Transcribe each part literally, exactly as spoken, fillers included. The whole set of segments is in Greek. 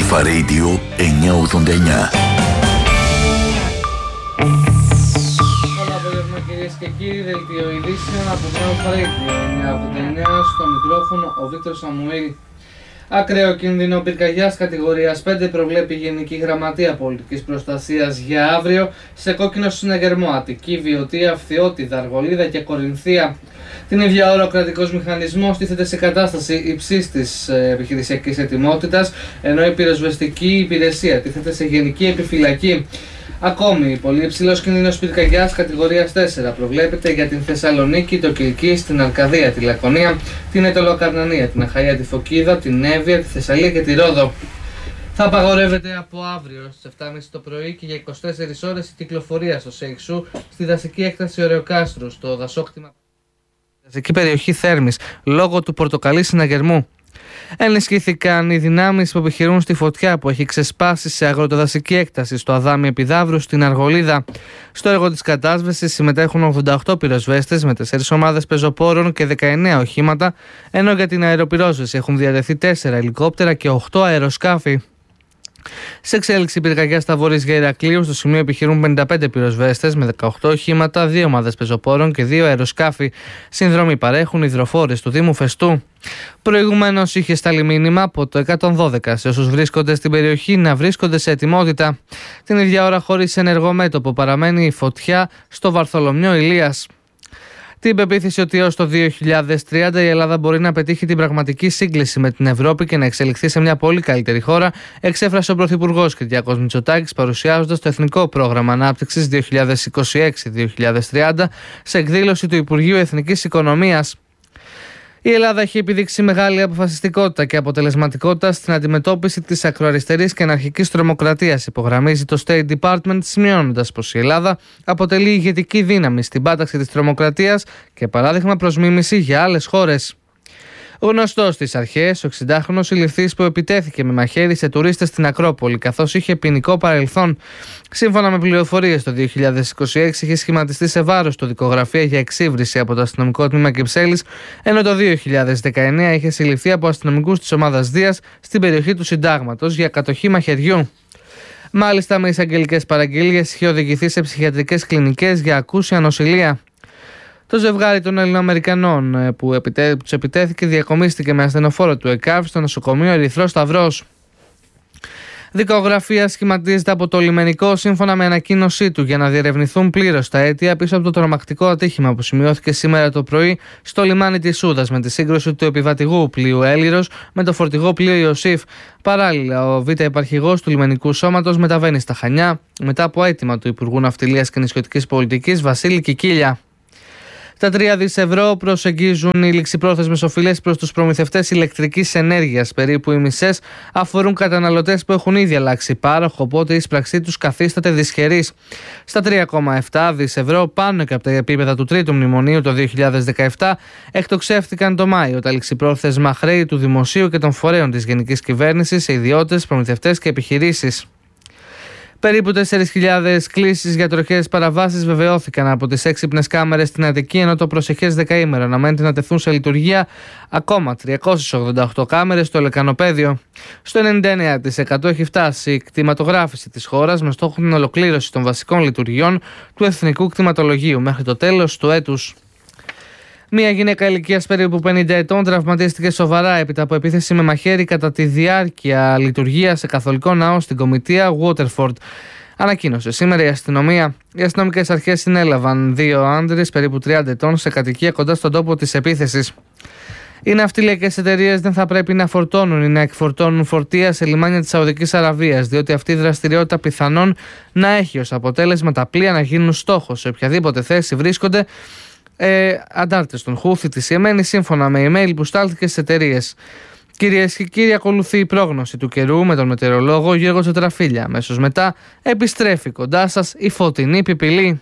Αλφα Radio εννιακόσια ογδόντα εννιά. Καλό απόγευμα κυρίες και κύριοι, δελτίο ειδήσεων από το Αλφα Radio εννιακόσια ογδόντα εννιά, στο μικρόφωνο ο Βίκτορ Σαμουήλ. Ακραίο κίνδυνο πυρκαγιάς κατηγορίας πέντε προβλέπει η Γενική Γραμματεία Πολιτικής Προστασίας για αύριο σε κόκκινο συναγερμό Αττική, Βιωτία, Φθιώτιδα, Αργολίδα και Κορινθία. Την ίδια ώρα ο κρατικός μηχανισμός τίθεται σε κατάσταση υψής της επιχειρησιακής ετοιμότητας, ενώ η πυροσβεστική υπηρεσία τίθεται σε γενική επιφυλακή. Ακόμη, πολύ υψηλός κίνδυνος πυρκαγιάς κατηγορίας τέσσερα προβλέπεται για την Θεσσαλονίκη, το Κιλκί, την Αρκαδία, τη Λακωνία, την Αιτωλοκαρνανία, την Αχαΐα, τη Φωκίδα, την Εύβοια, τη Θεσσαλία και τη Ρόδο. Θα απαγορεύεται από αύριο στις επτά και μισή το πρωί και για είκοσι τέσσερις ώρες η κυκλοφορία στο Σέιξου, στη δασική έκταση Ωρεοκάστρου, στο δασόκτημα δασική περιοχή Θέρμης, λόγω του πορτοκαλί συναγερμού. Ενισχύθηκαν οι δυνάμεις που επιχειρούν στη φωτιά που έχει ξεσπάσει σε αγροτοδασική έκταση στο Αδάμι Επιδαύρου στην Αργολίδα. Στο έργο της κατάσβεσης συμμετέχουν ογδόντα οκτώ πυροσβέστες με τέσσερις ομάδες πεζοπόρων και δεκαεννέα οχήματα, ενώ για την αεροπυρόσβεση έχουν διατεθεί τέσσερα ελικόπτερα και οκτώ αεροσκάφη. Σε εξέλιξη πυρκαγιά στα Βορίζια Ηρακλείου, στο σημείο επιχειρούν πενήντα πέντε πυροσβέστες με δεκαοκτώ οχήματα, δύο ομάδες πεζοπόρων και δύο αεροσκάφη. Συνδρομή παρέχουν υδροφόρες του Δήμου Φεστού. Προηγουμένως είχε σταλεί μήνυμα από το εκατόν δώδεκα σε όσους βρίσκονται στην περιοχή να βρίσκονται σε ετοιμότητα. Την ίδια ώρα, χωρίς ενεργό μέτωπο, παραμένει η φωτιά στο Βαρθολομιό Ηλίας. Την πεποίθηση ότι έως το δύο χιλιάδες τριάντα η Ελλάδα μπορεί να πετύχει την πραγματική σύγκληση με την Ευρώπη και να εξελιχθεί σε μια πολύ καλύτερη χώρα, εξέφρασε ο Πρωθυπουργός Κυριάκος Μητσοτάκης παρουσιάζοντας το Εθνικό Πρόγραμμα Ανάπτυξης δύο χιλιάδες είκοσι έξι με δύο χιλιάδες τριάντα σε εκδήλωση του Υπουργείου Εθνικής Οικονομίας. Η Ελλάδα έχει επιδείξει μεγάλη αποφασιστικότητα και αποτελεσματικότητα στην αντιμετώπιση της ακροαριστερής και αναρχικής τρομοκρατίας, υπογραμμίζει το State Department, σημειώνοντας πως η Ελλάδα αποτελεί ηγετική δύναμη στην πάταξη της τρομοκρατίας και παράδειγμα προς μίμηση για άλλες χώρες. Γνωστός στις αρχές, ο εξηντάχρονος συλληφθής που επιτέθηκε με μαχαίρι σε τουρίστες στην Ακρόπολη, καθώς είχε ποινικό παρελθόν. Σύμφωνα με πληροφορίες, το δύο χιλιάδες είκοσι έξι είχε σχηματιστεί σε βάρος του δικογραφία για εξύβριση από το αστυνομικό τμήμα Κυψέλης, ενώ το δύο χιλιάδες δεκαεννέα είχε συλληφθεί από αστυνομικούς της ομάδας Δίας στην περιοχή του Συντάγματος για κατοχή μαχαιριού. Μάλιστα, με εισαγγελικές παραγγελίες είχε οδηγηθεί σε ψυχιατρικές κλινικές για ακούσια νοσηλεία. Το ζευγάρι των Ελληνοαμερικανών που επιτέ... τους επιτέθηκε διακομίστηκε με ασθενοφόρο του ΕΚΑΒ στο νοσοκομείο Ερυθρός Σταυρός. Δικογραφία σχηματίζεται από το λιμενικό σύμφωνα με ανακοίνωσή του για να διερευνηθούν πλήρως τα αίτια πίσω από το τρομακτικό ατύχημα που σημειώθηκε σήμερα το πρωί στο λιμάνι της Σούδας με τη σύγκρουση του επιβατηγού πλοίου Έλιρος με το φορτηγό πλοίο Ιωσήφ. Παράλληλα, ο Β' Υπαρχηγός του λιμενικού σώματος μεταβαίνει στα Χανιά μετά από αίτημα του Υπουργού Ναυτιλίας και Νησιωτικής Πολιτικής Βασίλη Κικίλια. Τα τρία δισεκατομμύρια ευρώ προσεγγίζουν οι ληξιπρόθεσμες οφειλές προς τους προμηθευτές ηλεκτρικής ενέργειας. Περίπου οι μισές αφορούν καταναλωτές που έχουν ήδη αλλάξει πάροχο, οπότε η εισπραξή τους καθίσταται δυσχερής. Στα τρία κόμμα επτά δισεκατομμύρια ευρώ, πάνω και από τα επίπεδα του τρίτου μνημονίου το δύο χιλιάδες δεκαεπτά, εκτοξεύτηκαν το Μάιο τα ληξιπρόθεσμα χρέη του Δημοσίου και των φορέων της Γενικής Κυβέρνησης σε ιδιώτες, προμηθευτές και επιχειρήσεις. Περίπου τέσσερις χιλιάδες κλήσεις για τροχαίες παραβάσεις βεβαιώθηκαν από τις έξυπνες κάμερες στην Αττική, ενώ το προσεχές δεκαήμερο αναμένεται να τεθούν σε λειτουργία ακόμα τριακόσιες ογδόντα οκτώ κάμερες στο Λεκανοπαίδιο. Στο ενενήντα εννέα τοις εκατό έχει φτάσει η κτηματογράφηση της χώρας με στόχο την ολοκλήρωση των βασικών λειτουργιών του Εθνικού Κτηματολογίου μέχρι το τέλος του έτους. Μία γυναίκα ηλικίας περίπου πενήντα ετών τραυματίστηκε σοβαρά έπειτα από επίθεση με μαχαίρι κατά τη διάρκεια λειτουργίας σε καθολικό ναό στην Κομιτεία Waterford. Ανακοίνωσε σήμερα η αστυνομία. Οι αστυνομικές αρχές συνέλαβαν δύο άντρες περίπου τριάντα ετών σε κατοικία κοντά στον τόπο της επίθεσης. Οι ναυτιλιακές εταιρείες δεν θα πρέπει να φορτώνουν ή να εκφορτώνουν φορτία σε λιμάνια της Σαουδικής Αραβίας, διότι αυτή η δραστηριότητα πιθανόν να έχει ως αποτέλεσμα τα πλοία να γίνουν στόχος σε οποιαδήποτε θέση βρίσκονται Ε, αντάρτες των Χούθη της Ιεμένη, σύμφωνα με email που στάλθηκε στις εταιρείες. Κυρίες και κύριοι, ακολουθεί η πρόγνωση του καιρού με τον μετεωρολόγο Γιώργο Τσοτραφίλια. Αμέσως μετά επιστρέφει κοντά σας η φωτεινή πιπηλή.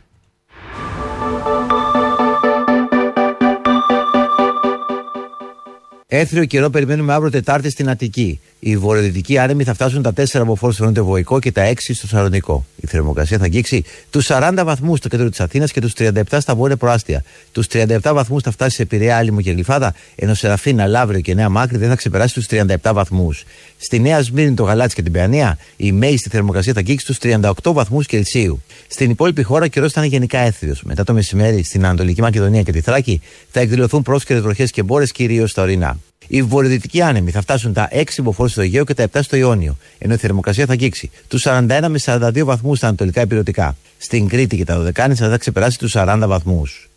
Έθριο καιρό περιμένουμε αύριο Τετάρτη στην Αττική. Οι βορειοδυτικοί άνεμοι θα φτάσουν τα τέσσερα μποφόρ στο νοτιοβοϊκό και τα έξι στο Θεσσαλονικό. Η θερμοκρασία θα αγγίξει τους σαράντα βαθμούς στο κέντρο της Αθήνας και τους τριάντα επτά στα βόρεια προάστια. Τους τριάντα επτά βαθμούς θα φτάσει σε Πειραιά, Άλυμο και Γλυφάδα, ενώ σε Αθήνα, Λαύριο και Νέα Μάκρη δεν θα ξεπεράσει τους τριάντα επτά βαθμούς. Στη Νέα Σμύρνη, το Γαλάτσι και την Παιανία, η μέγιστη θερμοκρασία θα αγγίξει τους τριάντα οκτώ βαθμούς Κελσίου. Στην υπόλοιπη χώρα ο καιρός θα είναι γενικά έθριος. Μετά το μεσημέρι στην Ανατολική Μακεδονία και τη Θράκη θα εκδηλωθούν πρόσκαιρες βροχές και μπόρες, κυρίως στα ορεινά. Οι βορειοδυτικοί άνεμοι θα φτάσουν τα έξι μποφόρ στο Αιγαίο και τα επτά στο Ιόνιο, ενώ η θερμοκρασία θα αγγίξει τους σαράντα ένα με σαράντα δύο βαθμούς στα ανατολικά ηπειρωτικά. Στην Κρήτη και τα Δωδεκάνησα θα ξεπεράσει τους σαράντα βαθμούς.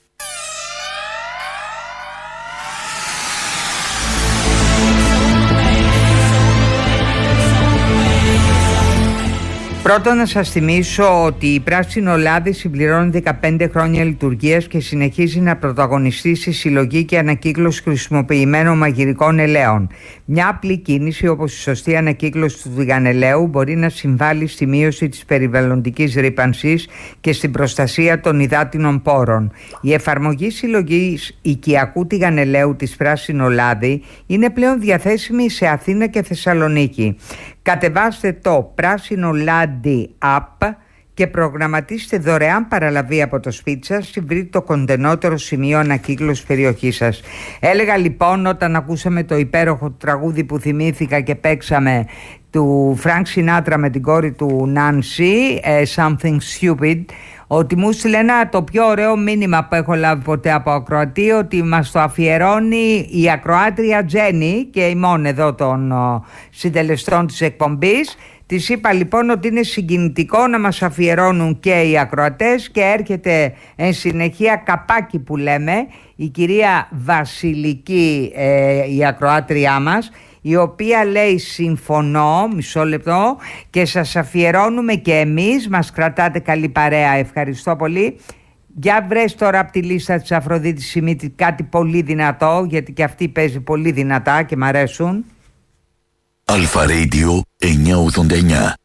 Πρώτον, να σας θυμίσω ότι η Πράσινο Λάδι συμπληρώνει δεκαπέντε χρόνια λειτουργίας και συνεχίζει να πρωταγωνιστεί στη συλλογή και ανακύκλωση χρησιμοποιημένων μαγειρικών ελαίων. Μια απλή κίνηση όπως η σωστή ανακύκλωση του τηγανελαίου μπορεί να συμβάλλει στη μείωση της περιβαλλοντικής ρύπανσης και στην προστασία των υδάτινων πόρων. Η εφαρμογή συλλογής οικιακού τηγανελαίου της Πράσινο Λάδι είναι πλέον διαθέσιμη σε Αθήνα και Θεσσαλονίκη. Κατεβάστε το Πράσινο Λάδι App και προγραμματίστε δωρεάν παραλαβή από το σπίτι σας ή βρείτε το κοντενότερο σημείο ανακύκλωσης περιοχής σας. Έλεγα λοιπόν, όταν ακούσαμε το υπέροχο τραγούδι που θυμήθηκα και παίξαμε του Φρανκ Σινάτρα με την κόρη του Νάνσι, Something Stupid, ότι μου στείλε ένα το πιο ωραίο μήνυμα που έχω λάβει ποτέ από ακροατή, ότι μας το αφιερώνει η ακροάτρια Τζέννη και ημών εδώ των ο, συντελεστών της εκπομπής. Της είπα λοιπόν ότι είναι συγκινητικό να μας αφιερώνουν και οι ακροατές και έρχεται εν συνεχεία καπάκι που λέμε η κυρία Βασιλική, ε, η ακροάτριά μας, η οποία λέει συμφωνώ, μισό λεπτό, και σας αφιερώνουμε και εμείς, μας κρατάτε καλή παρέα, ευχαριστώ πολύ. Για βρες τώρα από τη λίστα της Αφροδίτης Σιμίτη κάτι πολύ δυνατό, γιατί και αυτή παίζει πολύ δυνατά και μ' αρέσουν. Αλφα Radio εννιακόσια ογδόντα εννιά.